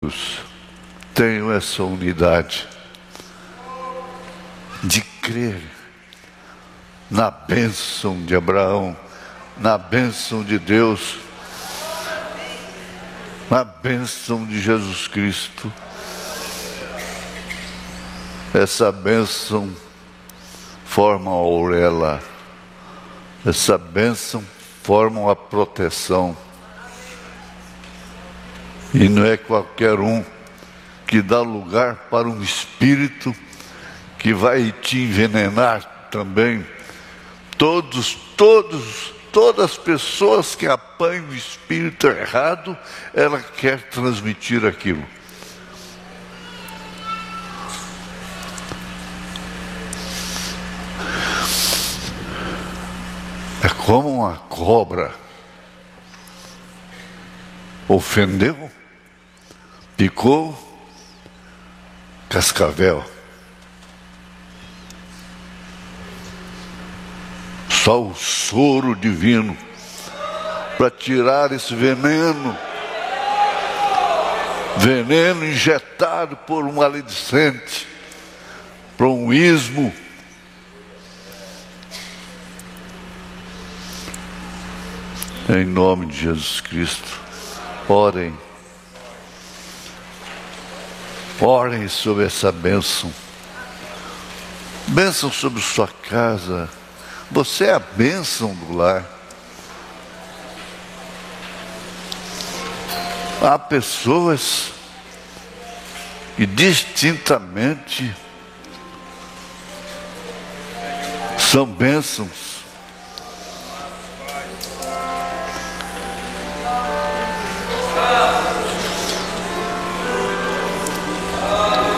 amigos, tenham essa unidade de crer na bênção de Abraão, na bênção de Deus, na bênção de Jesus Cristo. Essa bênção forma a auréola, essa bênção forma a proteção. E não é qualquer um que dá lugar para um espírito que vai te envenenar também. Todas as pessoas que apanham o espírito errado, ela quer transmitir aquilo. É como uma cobra. Ofendeu, picou, cascavel. Só o soro divino para tirar esse veneno. Veneno injetado por um maledicente, por um ismo. Em nome de Jesus Cristo, orem. Orem sobre essa bênção. Bênção sobre sua casa. Você é a bênção do lar. Há pessoas que distintamente são bênçãos.